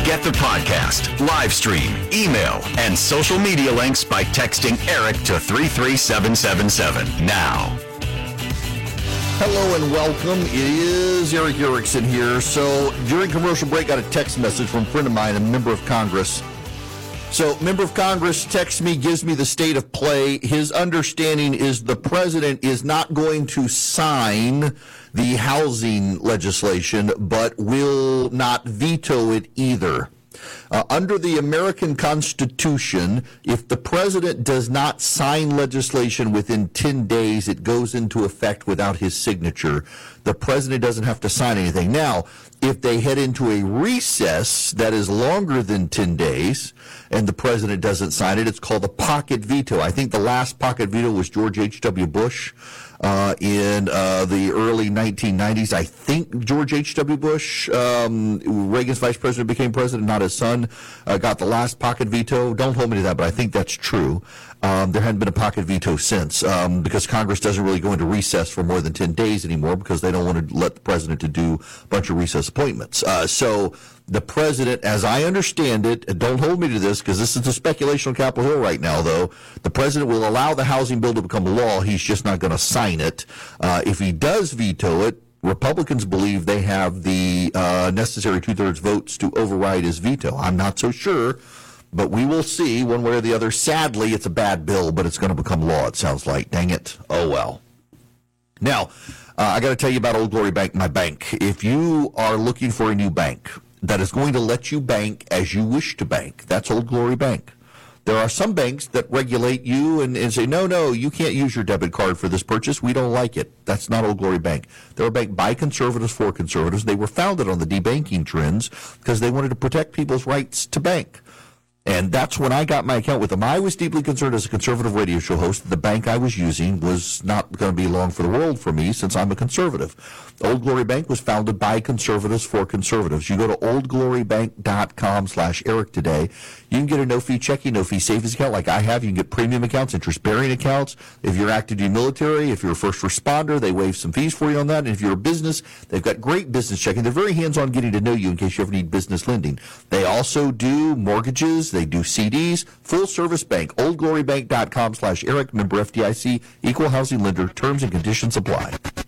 Get the podcast, live stream, email, and social media links by texting Eric to 33777 now. Hello and welcome. It is Eric Erickson here. So during commercial break, I got a text message from a friend of mine, a member of Congress. So member of Congress texts me, gives me the state of play. His understanding is the president is not going to sign the housing legislation, but will not veto it either. Under the American Constitution, if the president does not sign legislation within 10 days, it goes into effect without his signature. The president doesn't have to sign anything. Now, if they head into a recess that is longer than 10 days and the president doesn't sign it, it's called a pocket veto. I think the last pocket veto was George H.W. Bush in the early 1990s. I think George H.W. Bush, Reagan's vice president, became president, not his son, got the last pocket veto. Don't hold me to that, but I think that's true. There hadn't been a pocket veto since because Congress doesn't really go into recess for more than 10 days anymore because they don't want to let the president to do a bunch of recess appointments. So the president, as I understand it, and don't hold me to this because this is the speculation on Capitol Hill right now, though, the president will allow the housing bill to become law. He's just not going to sign it. If he does veto it, Republicans believe they have the necessary two-thirds votes to override his veto. I'm not so sure, but we will see one way or the other. Sadly, it's a bad bill, but it's going to become law, it sounds like. Dang it. Oh, well. Now, I got to tell you about Old Glory Bank, my bank. If you are looking for a new bank that is going to let you bank as you wish to bank, that's Old Glory Bank. There are some banks that regulate you and say, no, you can't use your debit card for this purchase. We don't like it. That's not Old Glory Bank. They're a bank by conservatives for conservatives. They were founded on the debanking trends because they wanted to protect people's rights to bank. And that's when I got my account with them. I was deeply concerned as a conservative radio show host that the bank I was using was not going to be long for the world for me since I'm a conservative. Old Glory Bank was founded by conservatives for conservatives. You go to oldglorybank.com/Eric today. You can get a no-fee checking, no-fee savings account like I have. You can get premium accounts, interest-bearing accounts. If you're active duty military, if you're a first responder, they waive some fees for you on that. And if you're a business, they've got great business checking. They're very hands-on getting to know you in case you ever need business lending. They also do mortgages. They do CDs. Full-service bank. oldglorybank.com/Eric. Member FDIC. Equal housing lender. Terms and conditions apply.